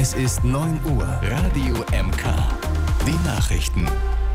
Es ist 9 Uhr. Radio MK. Die Nachrichten.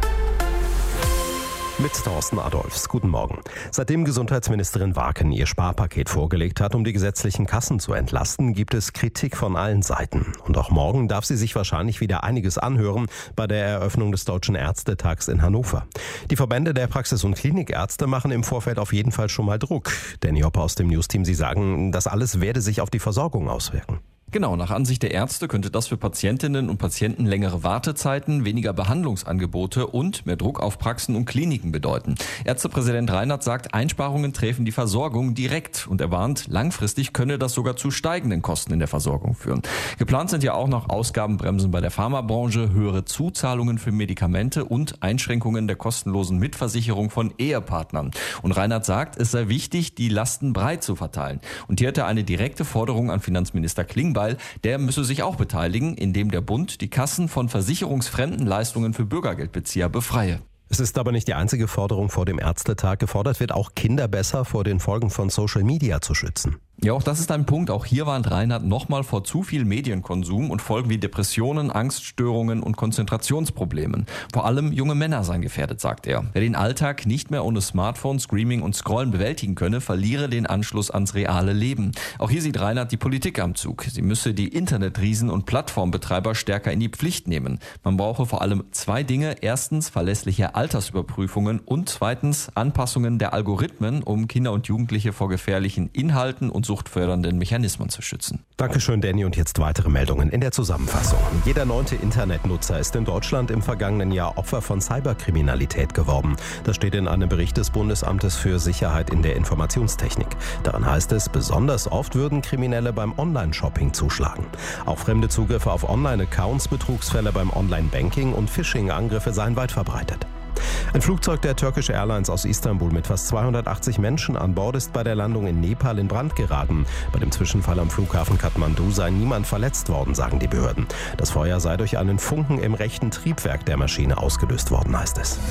Mit Thorsten Adolfs. Guten Morgen. Seitdem Gesundheitsministerin Warken ihr Sparpaket vorgelegt hat, um die gesetzlichen Kassen zu entlasten, gibt es Kritik von allen Seiten. Und auch morgen darf sie sich wahrscheinlich wieder einiges anhören bei der Eröffnung des Deutschen Ärztetags in Hannover. Die Verbände der Praxis- und Klinikärzte machen im Vorfeld auf jeden Fall schon mal Druck. Danny Hopper aus dem Newsteam, Sie sagen, das alles werde sich auf die Versorgung auswirken. Genau, nach Ansicht der Ärzte könnte das für Patientinnen und Patienten längere Wartezeiten, weniger Behandlungsangebote und mehr Druck auf Praxen und Kliniken bedeuten. Ärztepräsident Reinhardt sagt, Einsparungen treffen die Versorgung direkt und er warnt, langfristig könne das sogar zu steigenden Kosten in der Versorgung führen. Geplant sind ja auch noch Ausgabenbremsen bei der Pharmabranche, höhere Zuzahlungen für Medikamente und Einschränkungen der kostenlosen Mitversicherung von Ehepartnern. Und Reinhardt sagt, es sei wichtig, die Lasten breit zu verteilen. Und hier hat er eine direkte Forderung an Finanzminister Klingbeil. Der müsse sich auch beteiligen, indem der Bund die Kassen von versicherungsfremden Leistungen für Bürgergeldbezieher befreie. Es ist aber nicht die einzige Forderung vor dem Ärztetag. Gefordert wird auch, Kinder besser vor den Folgen von Social Media zu schützen. Ja, auch das ist ein Punkt. Auch hier warnt Reinhardt nochmal vor zu viel Medienkonsum und Folgen wie Depressionen, Angststörungen und Konzentrationsproblemen. Vor allem junge Männer seien gefährdet, sagt er. Wer den Alltag nicht mehr ohne Smartphone, Streaming und Scrollen bewältigen könne, verliere den Anschluss ans reale Leben. Auch hier sieht Reinhardt die Politik am Zug. Sie müsse die Internetriesen und Plattformbetreiber stärker in die Pflicht nehmen. Man brauche vor allem zwei Dinge. Erstens verlässliche Altersüberprüfungen und zweitens Anpassungen der Algorithmen, um Kinder und Jugendliche vor gefährlichen Inhalten und suchtfördernden Mechanismen zu schützen. Dankeschön, Danny. Und jetzt weitere Meldungen in der Zusammenfassung. Jeder 9. Internetnutzer ist in Deutschland im vergangenen Jahr Opfer von Cyberkriminalität geworden. Das steht in einem Bericht des Bundesamtes für Sicherheit in der Informationstechnik. Darin heißt es, besonders oft würden Kriminelle beim Online-Shopping zuschlagen. Auch fremde Zugriffe auf Online-Accounts, Betrugsfälle beim Online-Banking und Phishing-Angriffe seien weit verbreitet. Ein Flugzeug der Turkish Airlines aus Istanbul mit fast 280 Menschen an Bord ist bei der Landung in Nepal in Brand geraten. Bei dem Zwischenfall am Flughafen Kathmandu sei niemand verletzt worden, sagen die Behörden. Das Feuer sei durch einen Funken im rechten Triebwerk der Maschine ausgelöst worden, heißt es.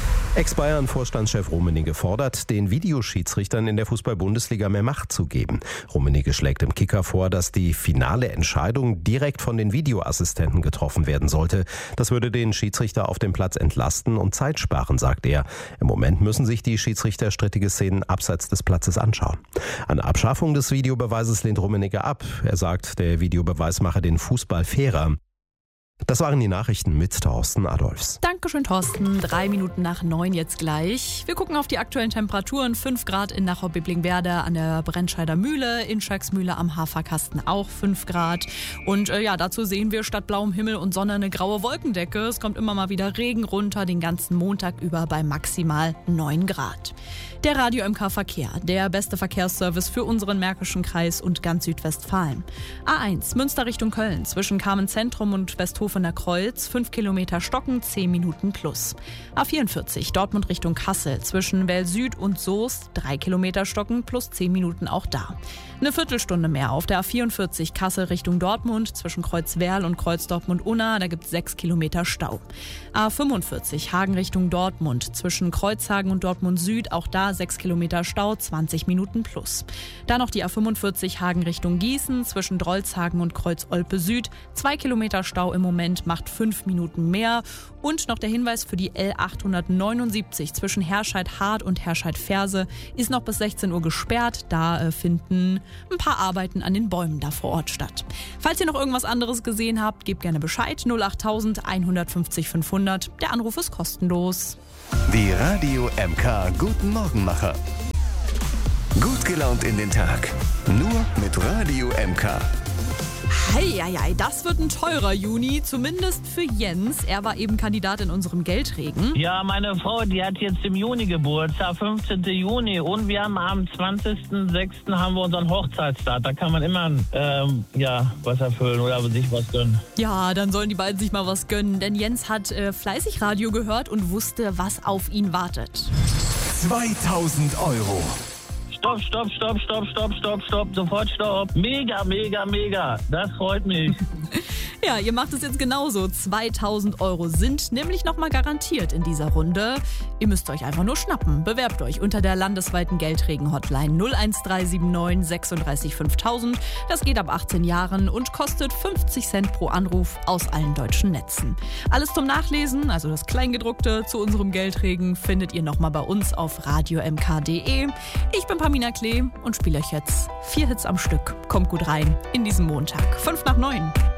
Ex-Bayern-Vorstandschef Rummenigge fordert, den Videoschiedsrichtern in der Fußball-Bundesliga mehr Macht zu geben. Rummenigge schlägt im Kicker vor, dass die finale Entscheidung direkt von den Videoassistenten getroffen werden sollte. Das würde den Schiedsrichter auf dem Platz entlasten und Zeit sparen, sagt er. Im Moment müssen sich die Schiedsrichter strittige Szenen abseits des Platzes anschauen. Eine Abschaffung des Videobeweises lehnt Rummenigge ab. Er sagt, der Videobeweis mache den Fußball fairer. Das waren die Nachrichten mit Thorsten Adolfs. Dankeschön, Thorsten. 3 Minuten nach 9 jetzt gleich. Wir gucken auf die aktuellen Temperaturen. 5 Grad in Nachau-Biblingberde an der Brennscheider Mühle, in Schöcksmühle am Haferkasten auch 5 Grad. Und dazu sehen wir statt blauem Himmel und Sonne eine graue Wolkendecke. Es kommt immer mal wieder Regen runter, den ganzen Montag über bei maximal 9 Grad. Der Radio MK Verkehr, der beste Verkehrsservice für unseren Märkischen Kreis und ganz Südwestfalen. A1 Münster Richtung Köln zwischen Carmen Zentrum und Westhofener Kreuz 5 Kilometer Stocken, 10 Minuten plus. A44 Dortmund Richtung Kassel zwischen Well Süd und Soest 3 Kilometer Stocken plus 10 Minuten auch da. Eine Viertelstunde mehr auf der A44 Kassel Richtung Dortmund zwischen Kreuzwerl und Kreuz Dortmund-Unna, da gibt es 6 Kilometer Stau. A45 Hagen Richtung Dortmund zwischen Kreuzhagen und Dortmund Süd, auch da 6 Kilometer Stau, 20 Minuten plus. Dann noch die A45 Hagen Richtung Gießen zwischen Drolzhagen und Kreuz Olpe Süd, 2 Kilometer Stau im Moment, macht 5 Minuten mehr. Und noch der Hinweis für die L879 zwischen Herscheid-Hart und Herscheid-Ferse ist noch bis 16 Uhr gesperrt. Da finden ein paar Arbeiten an den Bäumen da vor Ort statt. Falls ihr noch irgendwas anderes gesehen habt, gebt gerne Bescheid. 08000 150 500. Der Anruf ist kostenlos. Die Radio MK Guten Morgenmacher. Gut gelaunt in den Tag. Nur mit Radio MK. Heieiei, das wird ein teurer Juni, zumindest für Jens. Er war eben Kandidat in unserem Geldregen. Ja, meine Frau, die hat jetzt im Juni Geburtstag, 15. Juni. Und wir haben am 20.06. haben wir unseren Hochzeitstag. Da kann man immer was erfüllen oder sich was gönnen. Ja, dann sollen die beiden sich mal was gönnen. Denn Jens hat fleißig Radio gehört und wusste, was auf ihn wartet. 2000 Euro. Stopp. Sofort stopp. Mega. Das freut mich. Ja, ihr macht es jetzt genauso. 2000 € sind nämlich nochmal garantiert in dieser Runde. Ihr müsst euch einfach nur schnappen. Bewerbt euch unter der landesweiten Geldregen-Hotline 01379 36 5000. Das geht ab 18 Jahren und kostet 50 Cent pro Anruf aus allen deutschen Netzen. Alles zum Nachlesen, also das Kleingedruckte zu unserem Geldregen, findet ihr nochmal bei uns auf radiomk.de. Ich bin Pamina Klee und spiele euch jetzt 4 Hits am Stück. Kommt gut rein in diesen Montag. 8:55.